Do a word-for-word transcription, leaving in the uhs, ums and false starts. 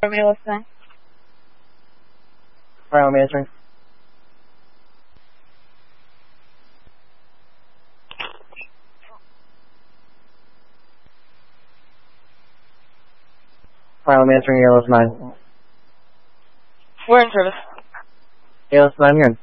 Romeo listening. Right, I'm answering. Right, I'm answering Airless nine. We're in service. Airless nine, you're in.